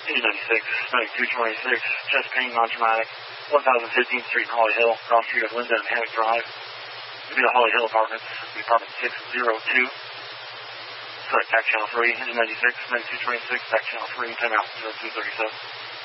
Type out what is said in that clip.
Engine 96, 9226, chest pain, non-traumatic, 1015th Street, Holly Hill, cross street of Linda and Hammock Drive. It'll be the Holly Hill Apartments, apartment 602. Select back channel 3, engine 96, 9226, back channel 3, 10 out, 0237.